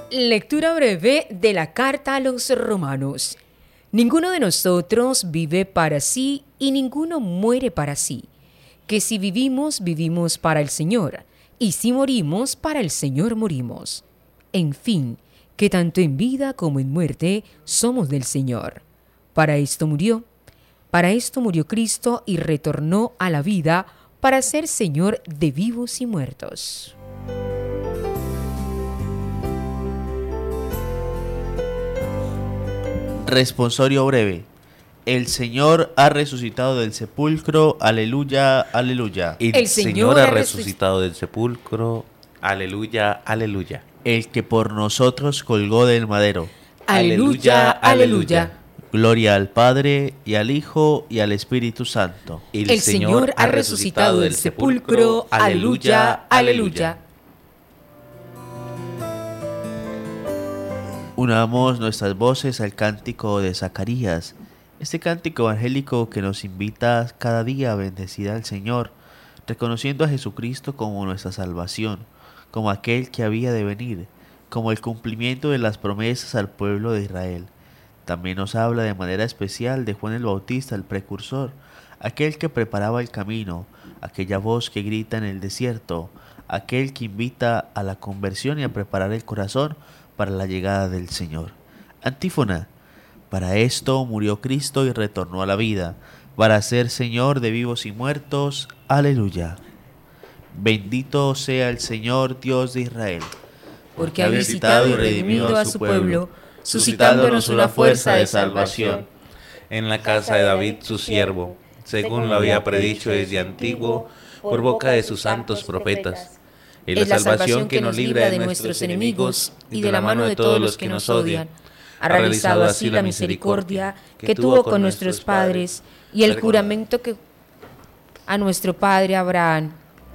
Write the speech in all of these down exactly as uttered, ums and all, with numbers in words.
Lectura breve de la carta a los romanos. Ninguno de nosotros vive para sí y ninguno muere para sí. Que si vivimos, vivimos para el Señor, y si morimos, para el Señor morimos. En fin, que tanto en vida como en muerte somos del Señor. Para esto murió. Para esto murió Cristo y retornó a la vida para ser Señor de vivos y muertos. Responsorio breve. El Señor ha resucitado del sepulcro. Aleluya, aleluya. El, El Señor, Señor ha ha resucitado del sepulcro. Aleluya, aleluya. El que por nosotros colgó del madero. Aleluya, aleluya. Gloria al Padre, y al Hijo, y al Espíritu Santo. El Señor ha resucitado del sepulcro. Aleluya, aleluya. Unamos nuestras voces al cántico de Zacarías, este cántico evangélico que nos invita cada día a bendecir al Señor, reconociendo a Jesucristo como nuestra salvación, como aquel que había de venir, como el cumplimiento de las promesas al pueblo de Israel. También nos habla de manera especial de Juan el Bautista, el precursor, aquel que preparaba el camino, aquella voz que grita en el desierto, aquel que invita a la conversión y a preparar el corazón para la llegada del Señor. Antífona. Para esto murió Cristo y retornó a la vida, para ser Señor de vivos y muertos. Aleluya. Bendito sea el Señor Dios de Israel, Porque ha visitado y redimido a su pueblo, suscitándonos una fuerza de salvación. En la casa de David su siervo, según lo había predicho desde antiguo, por boca de sus santos profetas. Es la salvación que nos libra de nuestros enemigos y de la mano de todos los que nos odian. Ha realizado así la misericordia que tuvo con nuestros padres y el juramento que a nuestro padre Abraham,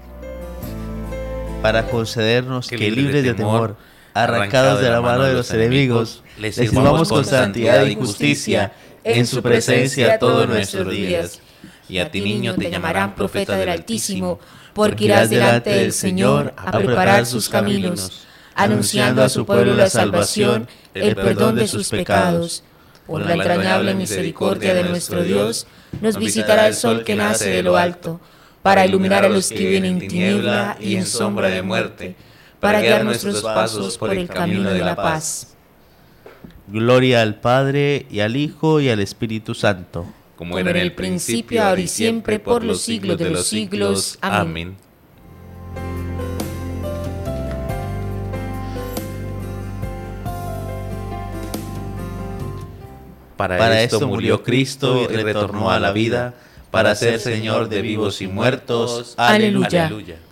para concedernos que, libres de temor, arrancados de la mano de los enemigos, les sirvamos con santidad y justicia en su presencia todos nuestros días. Y a ti, niño, te llamarán profeta del Altísimo, porque irás delante del Señor a preparar sus caminos, anunciando a su pueblo la salvación, el perdón de sus pecados. Por la entrañable misericordia de nuestro Dios, nos visitará el sol que nace de lo alto, para iluminar a los que viven en tiniebla y en sombra de muerte, para guiar nuestros pasos por el camino de la paz. Gloria al Padre, y al Hijo, y al Espíritu Santo. Como era en el principio, ahora y siempre, por los siglos de los siglos. Amén. Para, Para esto murió Cristo y retornó a la vida, para ser Señor de vivos y muertos. Aleluya. Aleluya.